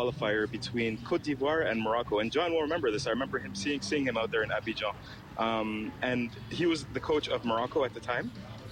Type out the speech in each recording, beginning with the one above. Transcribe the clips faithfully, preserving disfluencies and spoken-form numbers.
qualifier between Côte d'Ivoire and Morocco. And John will remember this. I remember him seeing seeing him out there in Abidjan. Um, and he was the coach of Morocco at the time.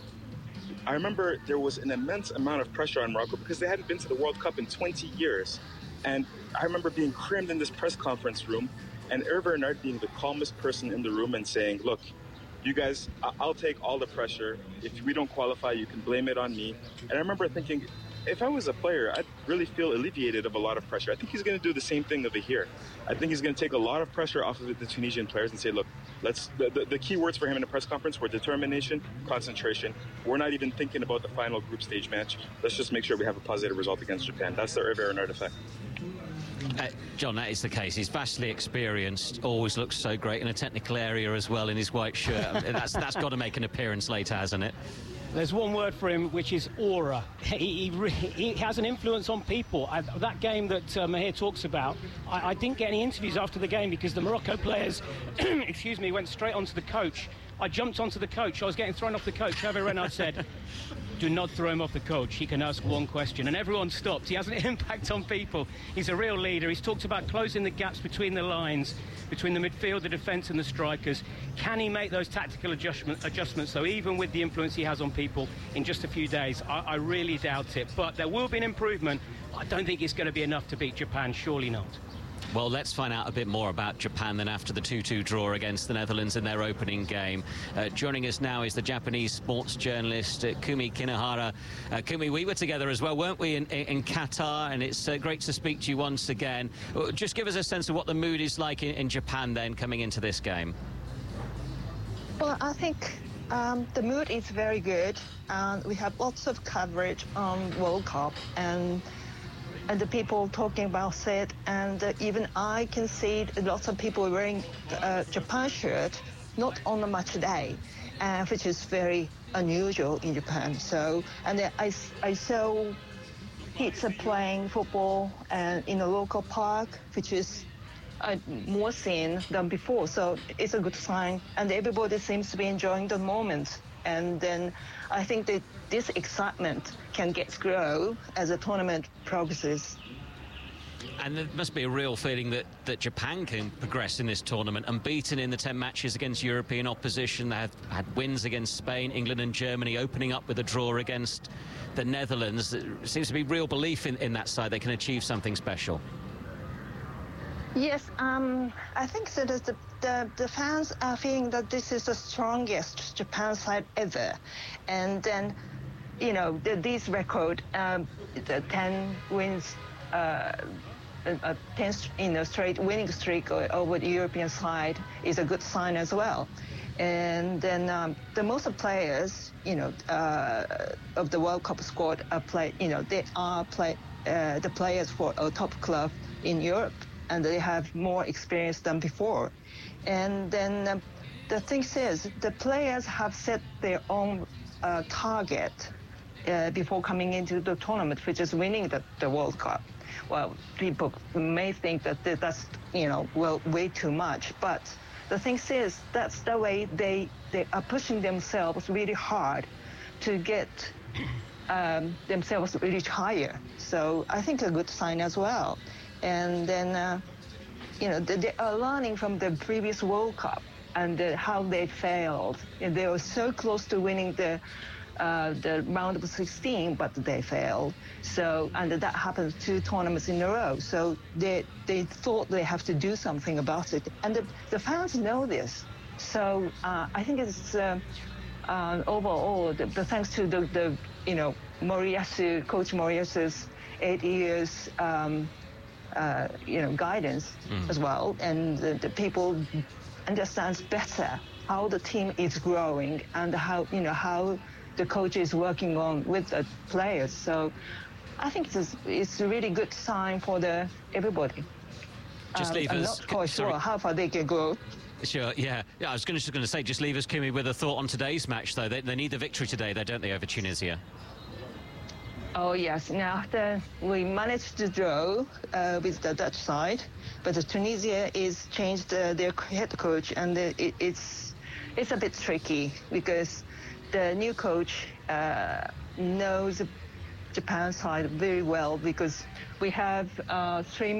I remember there was an immense amount of pressure on Morocco because they hadn't been to the World Cup in twenty years. And I remember being crammed in this press conference room and Hervé Renard being the calmest person in the room and saying, look, you guys, I'll take all the pressure. If we don't qualify, you can blame it on me. And I remember thinking, if I was a player, I'd really feel alleviated of a lot of pressure. I think he's going to do the same thing over here. I think he's going to take a lot of pressure off of the Tunisian players and say, look, let's. The, the, the key words for him in the press conference were determination, concentration. We're not even thinking about the final group stage match. Let's just make sure we have a positive result against Japan. That's the Hervé Renard effect. Uh, John, that is the case. He's vastly experienced, always looks so great in a technical area as well in his white shirt. that's that's got to make an appearance later, hasn't it? There's one word for him, which is aura. He, he, he has an influence on people. I, that game that uh, Mahir talks about, I, I didn't get any interviews after the game because the Morocco players, excuse me, went straight onto the coach. I jumped onto the coach. I was getting thrown off the coach. Hervé Renard said, do not throw him off the coach. He can ask one question. And everyone stopped. He has an impact on people. He's a real leader. He's talked about closing the gaps between the lines, between the midfield, the defence and the strikers. Can he make those tactical adjustment, adjustments, though, even with the influence he has on people in just a few days? I, I really doubt it. But there will be an improvement. I don't think it's going to be enough to beat Japan. Surely not. Well, let's find out a bit more about Japan then after the two two draw against the Netherlands in their opening game. Uh, joining us now is the Japanese sports journalist uh, Kumi Kinohara. Uh, Kumi, we were together as well, weren't we, in, in Qatar, and it's uh, great to speak to you once again. Uh, just give us a sense of what the mood is like in, in Japan then coming into this game. Well, I think um, the mood is very good, and we have lots of coverage on World Cup, and and the people talking about it, and uh, even I can see lots of people wearing uh, Japan shirt, not on a match day, uh, which is very unusual in Japan. So, and I, I saw kids playing football and in a local park, which is uh, more seen than before. So it's a good sign, and everybody seems to be enjoying the moment. And then I think that this excitement can get grow as the tournament progresses. And there must be a real feeling that, that Japan can progress in this tournament. Unbeaten in the ten matches against European opposition. They have had wins against Spain, England and Germany, opening up with a draw against the Netherlands. There seems to be real belief in, in that side. They can achieve something special. Yes, um, I think that the, the, the fans are feeling that this is the strongest Japan side ever. And then, you know, the, this record, um, the ten wins, uh, a ten you know, straight winning streak over the European side is a good sign as well. And then um, the most players, you know, uh, of the World Cup squad are play, you know, they are play, uh, the players for a top club in Europe, and they have more experience than before. And then um, the thing is, the players have set their own uh, target uh, before coming into the tournament, which is winning the, the World Cup. Well, people may think that that's, you know, well, way too much, but the thing is, that's the way they, they are pushing themselves really hard to get um, themselves really higher. So I think a good sign as well. And then, uh, you know, they, they are learning from the previous World Cup and uh, how they failed. And they were so close to winning the uh, the round of sixteen, but they failed. So, and that happened two tournaments in a row. So they they thought they have to do something about it, and the, the fans know this. So uh, I think it's uh, uh, overall the, the thanks to the, the you know Moriyasu, Coach Moriyasu's eight years. Um, Uh, you know, guidance mm. as well, and the, the people understands better how the team is growing and how you know how the coach is working on with the players. So I think it's it's a really good sign for the everybody. Just um, leave I'm us. not quite Sorry. sure how far they can go. Sure, yeah. yeah I was gonna, just going to say, just leave us, Kumi, with a thought on today's match, though. They, they need the victory today, though, don't they, over Tunisia? Oh, yes. Now, the, we managed to draw uh, with the Dutch side, but the Tunisia is changed uh, their head coach, and the, it, it's it's a bit tricky because the new coach uh, knows Japan side very well, because we have uh, three